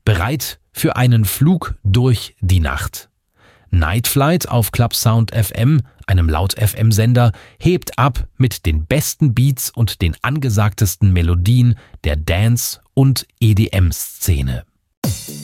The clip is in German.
Bereit für einen Flug durch die Nacht. Night Flight auf Clubsound FM, einem Laut-FM-Sender, hebt ab mit den besten Beats und den angesagtesten Melodien der Dance- und EDM-Szene.